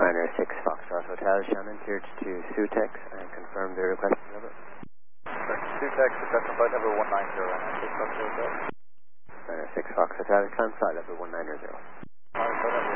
Ryanair 6 Foxtrot Hotel, Shannon, cleared to Sutex and confirm the request number. Sutex, request flight level 190, Ryanair 6 Fox Hotel. Ryanair 6 Fox Hotel, climb flight level 190. Flight level